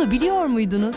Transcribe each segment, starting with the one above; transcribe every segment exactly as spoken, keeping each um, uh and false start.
Bunu biliyor muydunuz?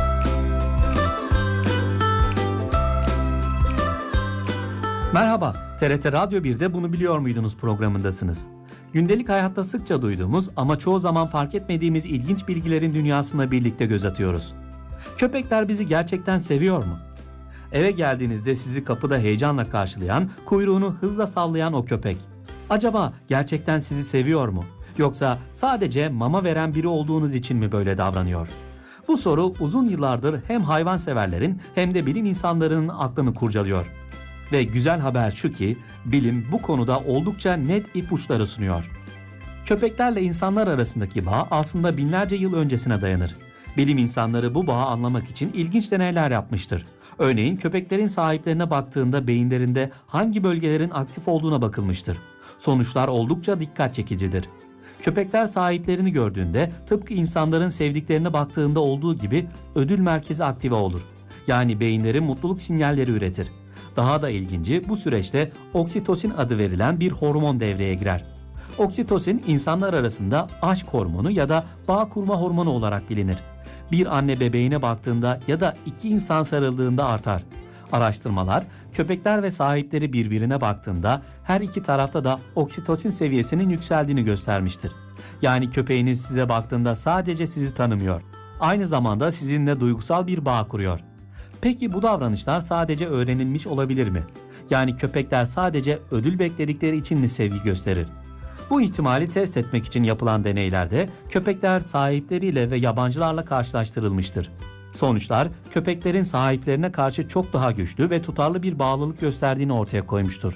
Merhaba, T R T Radyo bir'de Bunu Biliyor Muydunuz programındasınız. Gündelik hayatta sıkça duyduğumuz ama çoğu zaman fark etmediğimiz ilginç bilgilerin dünyasına birlikte göz atıyoruz. Köpekler bizi gerçekten seviyor mu? Eve geldiğinizde sizi kapıda heyecanla karşılayan, kuyruğunu hızla sallayan o köpek. Acaba gerçekten sizi seviyor mu? Yoksa sadece mama veren biri olduğunuz için mi böyle davranıyor? Bu soru uzun yıllardır hem hayvanseverlerin hem de bilim insanlarının aklını kurcalıyor. Ve güzel haber şu ki, bilim bu konuda oldukça net ipuçları sunuyor. Köpeklerle insanlar arasındaki bağ aslında binlerce yıl öncesine dayanır. Bilim insanları bu bağı anlamak için ilginç deneyler yapmıştır. Örneğin köpeklerin sahiplerine baktığında beyinlerinde hangi bölgelerin aktif olduğuna bakılmıştır. Sonuçlar oldukça dikkat çekicidir. Köpekler sahiplerini gördüğünde tıpkı insanların sevdiklerine baktığında olduğu gibi ödül merkezi aktive olur. Yani beyinleri mutluluk sinyalleri üretir. Daha da ilginci, bu süreçte oksitosin adı verilen bir hormon devreye girer. Oksitosin insanlar arasında aşk hormonu ya da bağ kurma hormonu olarak bilinir. Bir anne bebeğine baktığında ya da iki insan sarıldığında artar. Araştırmalar, köpekler ve sahipleri birbirine baktığında her iki tarafta da oksitosin seviyesinin yükseldiğini göstermiştir. Yani köpeğiniz size baktığında sadece sizi tanımıyor, aynı zamanda sizinle duygusal bir bağ kuruyor. Peki bu davranışlar sadece öğrenilmiş olabilir mi? Yani köpekler sadece ödül bekledikleri için mi sevgi gösterir? Bu ihtimali test etmek için yapılan deneylerde köpekler sahipleriyle ve yabancılarla karşılaştırılmıştır. Sonuçlar köpeklerin sahiplerine karşı çok daha güçlü ve tutarlı bir bağlılık gösterdiğini ortaya koymuştur.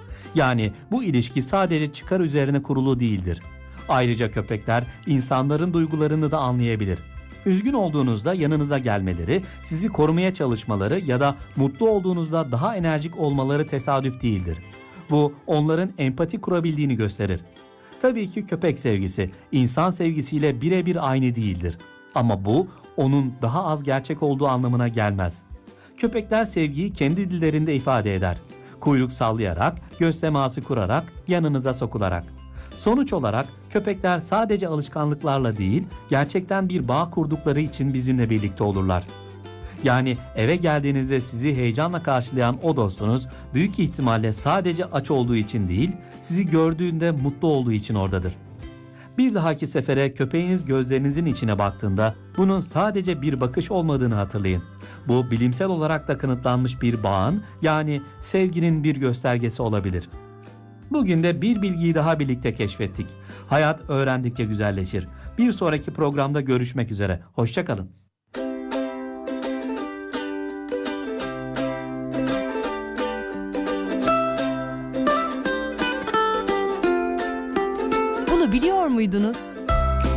Yani bu ilişki sadece çıkar üzerine kurulu değildir. Ayrıca köpekler insanların duygularını da anlayabilir. Üzgün olduğunuzda yanınıza gelmeleri, sizi korumaya çalışmaları ya da mutlu olduğunuzda daha enerjik olmaları tesadüf değildir. Bu onların empati kurabildiğini gösterir. Tabii ki köpek sevgisi insan sevgisiyle birebir aynı değildir. Ama bu onun daha az gerçek olduğu anlamına gelmez. Köpekler sevgiyi kendi dillerinde ifade eder. Kuyruk sallayarak, göz teması kurarak, yanınıza sokularak. Sonuç olarak köpekler sadece alışkanlıklarla değil, gerçekten bir bağ kurdukları için bizimle birlikte olurlar. Yani eve geldiğinizde sizi heyecanla karşılayan o dostunuz büyük ihtimalle sadece aç olduğu için değil, sizi gördüğünde mutlu olduğu için oradadır. Bir dahaki sefere köpeğiniz gözlerinizin içine baktığında bunun sadece bir bakış olmadığını hatırlayın. Bu bilimsel olarak da kanıtlanmış bir bağın, yani sevginin bir göstergesi olabilir. Bugün de bir bilgiyi daha birlikte keşfettik. Hayat öğrendikçe güzelleşir. Bir sonraki programda görüşmek üzere. Hoşça kalın. Bunu biliyor muydunuz?